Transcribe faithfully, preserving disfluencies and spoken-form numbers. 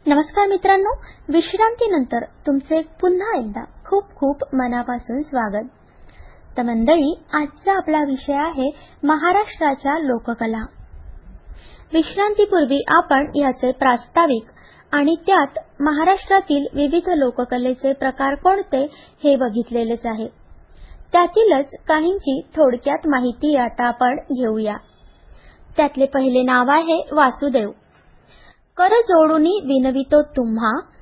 नमस्कार मित्रांनो, विश्रांतीनंतर तुमचे पुन्हा एकदा खूप खूप मनापासून स्वागत. तर मंडळी, आजचा आपला विषय आहे महाराष्ट्राच्या लोककला. विश्रांतीपूर्वी आपण याचे प्रास्ताविक आणि त्यात महाराष्ट्रातील विविध लोककलेचे प्रकार कोणते हे बघितलेलेच आहे. त्यातीलच काहींची थोडक्यात माहिती आता आपण घेऊया. त्यातले पहिले नाव आहे वासुदेव. कर जोडुनी विनवितो तुम्हा,